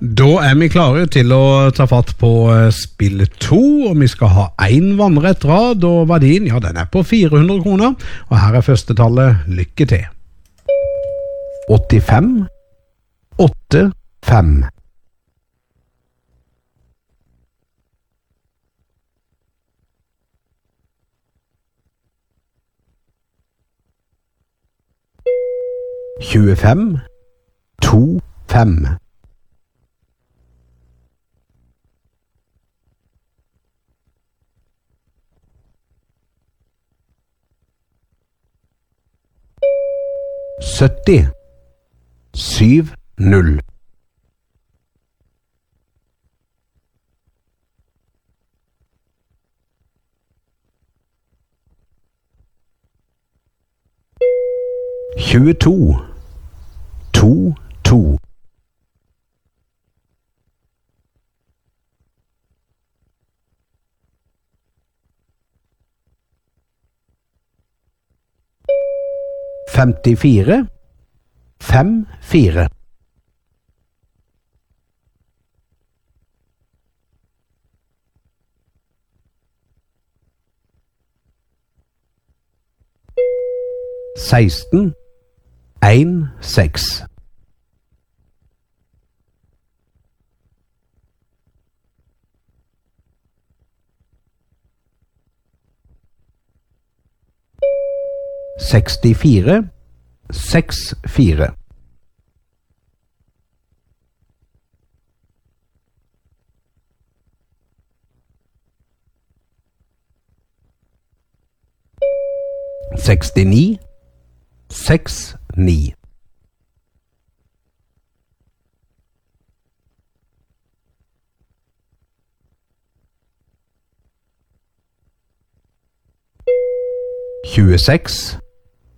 Da vi klare til å ta fatt på spill 2, og vi skal ha en vannrett rad, og verdien, ja, den på 400 kroner, og her første tallet. Lykke til. 85 8 5 25 2 5 70 7 0 22 2 2 54 5 4 16 1 6 64 6 4 69 6 9 26